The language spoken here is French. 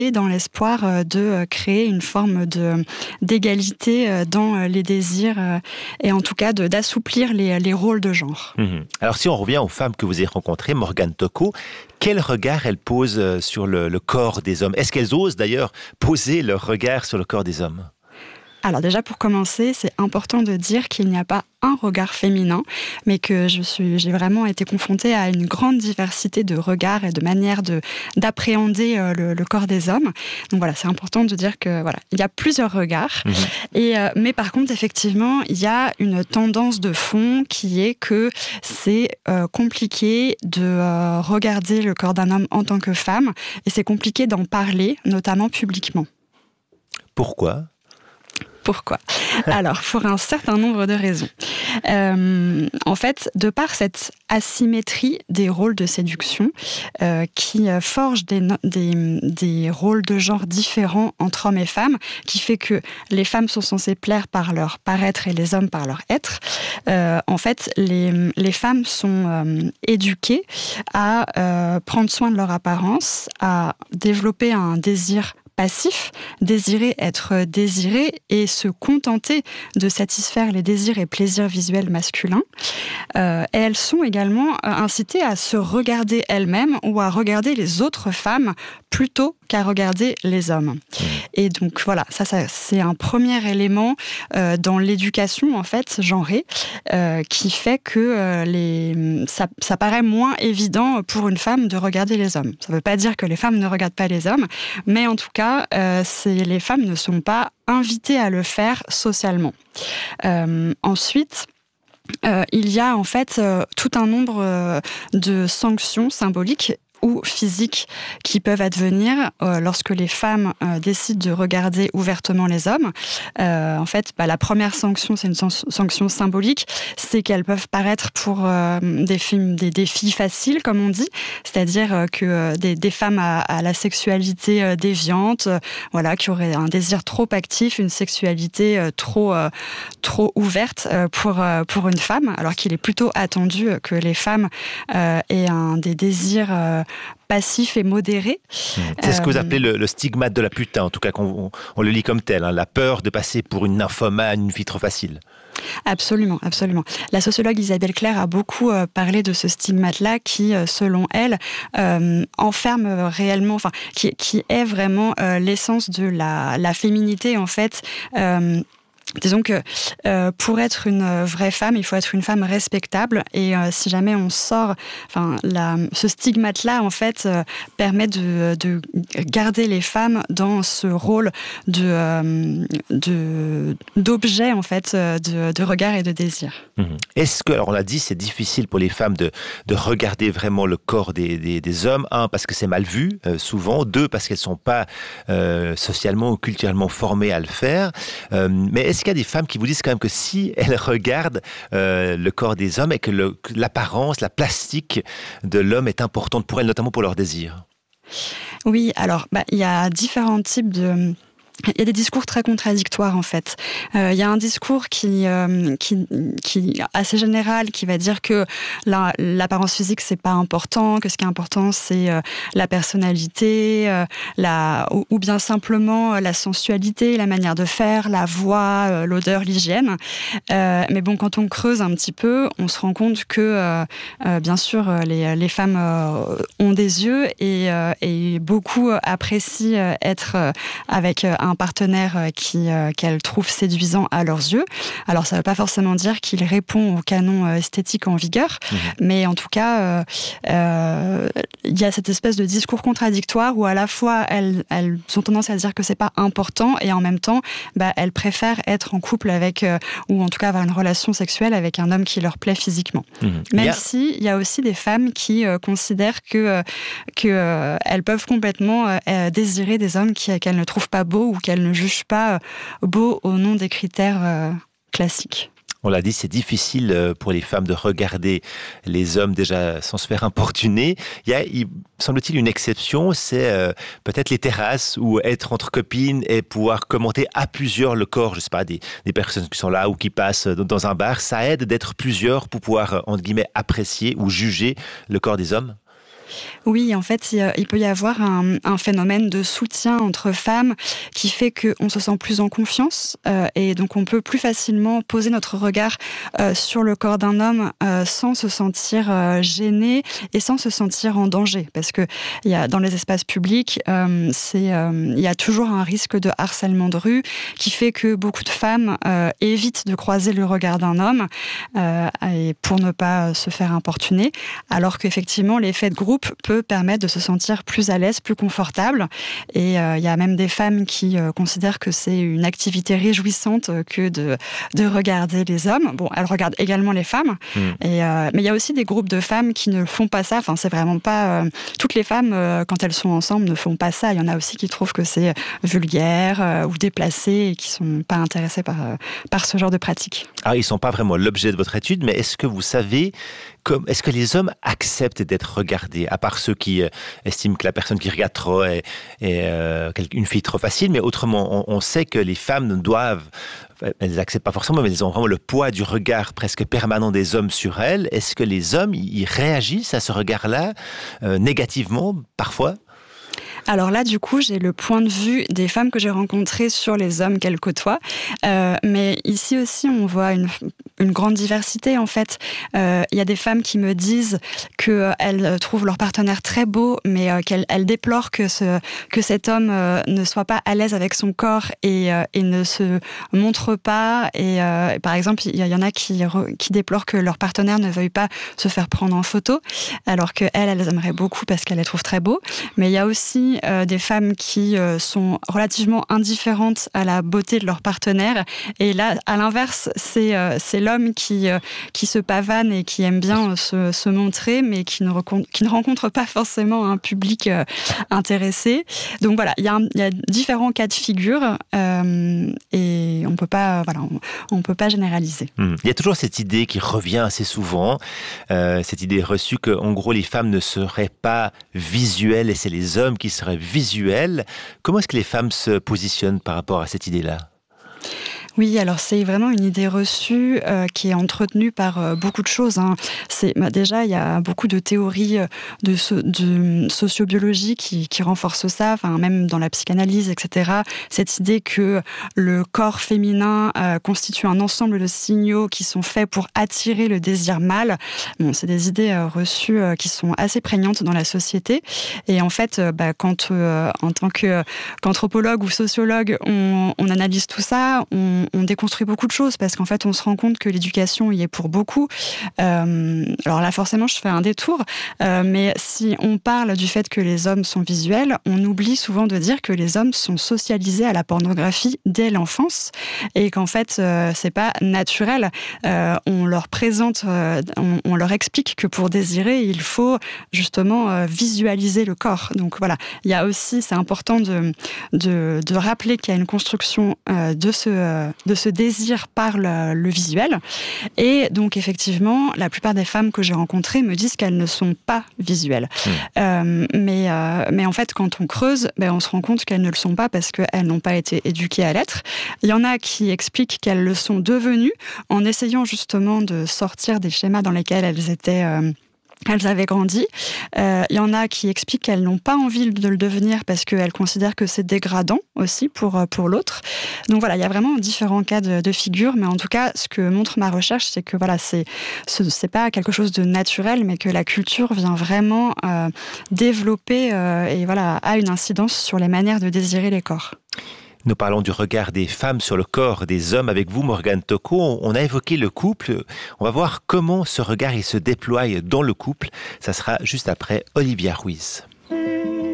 dans l'espoir de créer une forme d'égalité dans les désirs et en tout cas d'assouplir les rôles de genre. Alors si on revient aux femmes que vous avez rencontrées, Morgane Tocco, quel regard elles posent sur le corps des hommes? Est-ce qu'elles osent d'ailleurs poser leur regard sur le corps des hommes? Alors déjà, pour commencer, c'est important de dire qu'il n'y a pas un regard féminin, mais que j'ai vraiment été confrontée à une grande diversité de regards et de manières d'appréhender le corps des hommes. Donc voilà, c'est important de dire que voilà, il y a plusieurs regards. Mais par contre, effectivement, il y a une tendance de fond qui est que c'est compliqué de regarder le corps d'un homme en tant que femme, et c'est compliqué d'en parler, notamment publiquement. Pourquoi ? Alors, pour un certain nombre de raisons. En fait, de par cette asymétrie des rôles de séduction qui forge des rôles de genre différents entre hommes et femmes, qui fait que les femmes sont censées plaire par leur paraître et les hommes par leur être, en fait, les femmes sont éduquées à prendre soin de leur apparence, à développer un désir passif, désirer être désiré et se contenter de satisfaire les désirs et plaisirs visuels masculins. Et elles sont également incitées à se regarder elles-mêmes ou à regarder les autres femmes plutôt qu'à regarder les hommes. Et donc voilà, ça c'est un premier élément dans l'éducation en fait genrée qui fait que ça paraît moins évident pour une femme de regarder les hommes. Ça ne veut pas dire que les femmes ne regardent pas les hommes, mais en tout cas, les femmes ne sont pas invitées à le faire socialement. Ensuite, il y a en fait tout un nombre de sanctions symboliques ou physiques qui peuvent advenir lorsque les femmes décident de regarder ouvertement les hommes. En fait, la première sanction, c'est une sanction symbolique, c'est qu'elles peuvent paraître pour des filles faciles, comme on dit, c'est-à-dire que des femmes à la sexualité déviante, voilà, qui auraient un désir trop actif, une sexualité trop ouverte pour une femme, alors qu'il est plutôt attendu que les femmes aient des désirs passif et modéré. C'est ce que vous appelez le stigmate de la putain, en tout cas on le lit comme tel, hein, la peur de passer pour une nymphomane, une fille trop facile. Absolument, absolument. La sociologue Isabelle Claire a beaucoup parlé de ce stigmate-là qui, selon elle, enferme réellement, enfin, qui est vraiment l'essence de la féminité, en fait. Disons que pour être une vraie femme, il faut être une femme respectable et si jamais on sort, ce stigmate-là en fait permet de garder les femmes dans ce rôle d'objet en fait de regard et de désir. Est-ce que, alors on l'a dit, c'est difficile pour les femmes de regarder vraiment le corps des hommes, un parce que c'est mal vu souvent, deux parce qu'elles sont pas socialement ou culturellement formées à le faire, mais est-ce qu'il y a des femmes qui vous disent quand même que si elles regardent le corps des hommes et que l'apparence, la plastique de l'homme est importante pour elles, notamment pour leur désir? Oui, alors il y a différents types de... Il y a des discours très contradictoires en fait. Il y a un discours qui assez général qui va dire que l'apparence physique c'est pas important, que ce qui est important c'est la personnalité, ou bien simplement la sensualité, la manière de faire, la voix, l'odeur, l'hygiène. Mais bon, quand on creuse un petit peu, on se rend compte que bien sûr les femmes ont des yeux et beaucoup apprécient être avec un partenaire qu'elles trouvent séduisant à leurs yeux. Alors, ça ne veut pas forcément dire qu'il répond au canon esthétique en vigueur, mais en tout cas, il y a cette espèce de discours contradictoire où à la fois, elles ont tendance à dire que c'est pas important et en même temps, elles préfèrent être en couple avec, ou en tout cas avoir une relation sexuelle avec un homme qui leur plaît physiquement. Même si il y a aussi des femmes qui considèrent que elles peuvent complètement désirer des hommes qu'elles ne trouvent pas beaux ou qu'elles ne jugent pas beaux au nom des critères classiques. On l'a dit, c'est difficile pour les femmes de regarder les hommes déjà sans se faire importuner. Il y a, semble-t-il, une exception, c'est peut-être les terrasses ou être entre copines et pouvoir commenter à plusieurs le corps, je sais pas, des personnes qui sont là ou qui passent dans un bar. Ça aide d'être plusieurs pour pouvoir, entre guillemets, apprécier ou juger le corps des hommes. Oui, en fait, il peut y avoir un phénomène de soutien entre femmes qui fait qu'on se sent plus en confiance et donc on peut plus facilement poser notre regard sur le corps d'un homme sans se sentir gêné et sans se sentir en danger. Parce que dans les espaces publics, il y a toujours un risque de harcèlement de rue qui fait que beaucoup de femmes évitent de croiser le regard d'un homme et pour ne pas se faire importuner, alors qu'effectivement l'effet de groupe peut permettre de se sentir plus à l'aise, plus confortable. Et il y a même des femmes qui considèrent que c'est une activité réjouissante que de regarder les hommes. Bon, elles regardent également les femmes, mais il y a aussi des groupes de femmes qui ne font pas ça. Enfin, c'est vraiment pas... toutes les femmes, quand elles sont ensemble, ne font pas ça. Il y en a aussi qui trouvent que c'est vulgaire ou déplacé et qui sont pas intéressés par ce genre de pratique. Ah, ils sont pas vraiment l'objet de votre étude, mais est-ce que vous savez, est-ce que les hommes acceptent d'être regardés, à part ceux qui estiment que la personne qui regarde trop est une fille trop facile, mais autrement, on sait que les femmes elles n'acceptent pas forcément, mais elles ont vraiment le poids du regard presque permanent des hommes sur elles. Est-ce que les hommes, ils réagissent à ce regard-là négativement, parfois ? Alors là, du coup, j'ai le point de vue des femmes que j'ai rencontrées sur les hommes qu'elles côtoient. Mais ici aussi, on voit une grande diversité, en fait. Il y a des femmes qui me disent qu'elles trouvent leur partenaire très beau, mais qu'elles déplorent que cet homme ne soit pas à l'aise avec son corps et ne se montre pas. Et par exemple, il y en a qui déplorent que leur partenaire ne veuille pas se faire prendre en photo, alors qu'elles aimeraient beaucoup parce qu'elles les trouvent très beaux. Mais il y a aussi des femmes qui sont relativement indifférentes à la beauté de leur partenaire. Et là, à l'inverse, c'est l'homme qui se pavane et qui aime bien se montrer, mais qui ne rencontre pas forcément un public intéressé. Donc voilà, il y a différents cas de figure et on peut pas généraliser. Il y a toujours cette idée qui revient assez souvent, cette idée reçue que, en gros, les femmes ne seraient pas visuelles et c'est les hommes qui seraient visuels. Comment est-ce que les femmes se positionnent par rapport à cette idée-là ? Oui, alors c'est vraiment une idée reçue qui est entretenue par beaucoup de choses. Déjà, il y a beaucoup de théories de sociobiologie qui renforcent ça, même dans la psychanalyse, etc. Cette idée que le corps féminin constitue un ensemble de signaux qui sont faits pour attirer le désir mâle. Bon, c'est des idées reçues qui sont assez prégnantes dans la société. Et en fait, quand en tant qu'anthropologue ou sociologue, on analyse tout ça, on déconstruit beaucoup de choses parce qu'en fait, on se rend compte que l'éducation y est pour beaucoup. Alors là, forcément, je fais un détour, mais si on parle du fait que les hommes sont visuels, on oublie souvent de dire que les hommes sont socialisés à la pornographie dès l'enfance et qu'en fait, c'est pas naturel. On leur présente, on leur explique que pour désirer, il faut justement visualiser le corps. Donc voilà, il y a aussi, c'est important de rappeler qu'il y a une construction de ce désir par le visuel. Et donc, effectivement, la plupart des femmes que j'ai rencontrées me disent qu'elles ne sont pas visuelles. Mais en fait, quand on creuse, on se rend compte qu'elles ne le sont pas parce qu'elles n'ont pas été éduquées à l'être. Il y en a qui expliquent qu'elles le sont devenues en essayant justement de sortir des schémas dans lesquels elles avaient grandi. Il y en a qui expliquent qu'elles n'ont pas envie de le devenir parce qu'elles considèrent que c'est dégradant aussi pour l'autre. Donc voilà, il y a vraiment différents cas de figure, mais en tout cas, ce que montre ma recherche, c'est que voilà, c'est pas quelque chose de naturel, mais que la culture vient vraiment développer et voilà, a une incidence sur les manières de désirer les corps. Nous parlons du regard des femmes sur le corps des hommes avec vous, Morgane Tocco. On a évoqué le couple. On va voir comment ce regard il se déploie dans le couple. Ça sera juste après Olivia Ruiz.